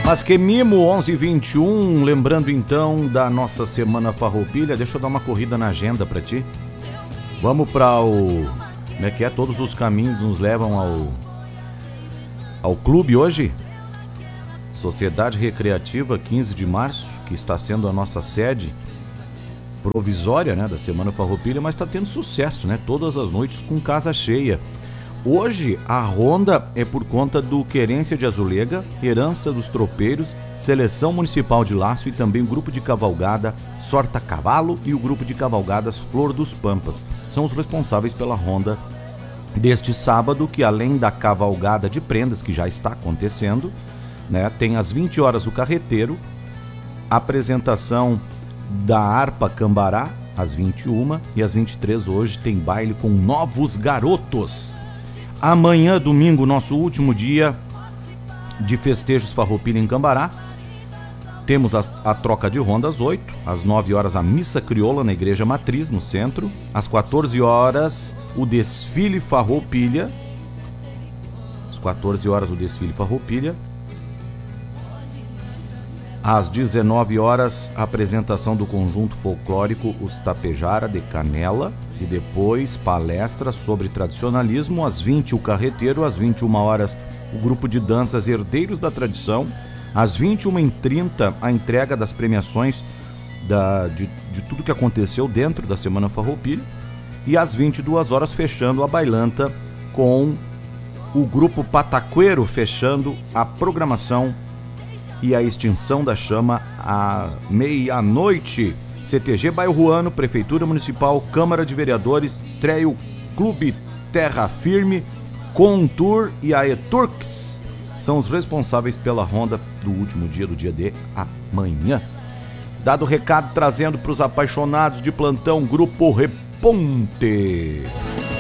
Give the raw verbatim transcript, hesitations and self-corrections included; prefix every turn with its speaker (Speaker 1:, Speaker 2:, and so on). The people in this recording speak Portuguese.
Speaker 1: Mas que mimo, onze e vinte e um, lembrando então da nossa Semana Farroupilha. Deixa eu dar uma corrida na agenda pra ti. Vamos pra o... Como é que é? Todos os caminhos nos levam ao... Ao clube hoje. Sociedade Recreativa, quinze de março, que está sendo a nossa sede provisória, né, da Semana Farroupilha, mas está tendo sucesso, né? Todas as noites com casa cheia. Hoje a ronda é por conta do Querência de Azulega, Herança dos Tropeiros, Seleção Municipal de Laço e também o grupo de cavalgada Sorta Cavalo e o grupo de cavalgadas Flor dos Pampas. São os responsáveis pela ronda deste sábado, que além da cavalgada de prendas que já está acontecendo, né, tem às vinte horas o carreteiro, apresentação da Harpa Cambará às vinte e uma e às vinte e três hoje tem baile com Novos Garotos. Amanhã, domingo, nosso último dia de festejos Farroupilha em Cambará. Temos a, a troca de ronda às oito, às nove horas a missa crioula na Igreja Matriz, no centro. Às quatorze horas o desfile Farroupilha. Às quatorze horas o desfile Farroupilha. Às dezenove horas a apresentação do conjunto folclórico Os Tapejara de Canela. E depois palestra sobre tradicionalismo, às vinte o carreteiro, às vinte e uma horas o grupo de danças Herdeiros da Tradição, às vinte e uma e trinta a entrega das premiações da, de, de tudo que aconteceu dentro da Semana Farroupilha, e às vinte e duas horas fechando a bailanta com o grupo Pataqueiro fechando a programação e a extinção da chama à meia-noite. C T G Bairro Ruano, Prefeitura Municipal, Câmara de Vereadores, Treio Clube Terra Firme, Contour e a Eturks são os responsáveis pela ronda do último dia, do dia de amanhã. Dado o recado, trazendo para os apaixonados de plantão, Grupo Reponte.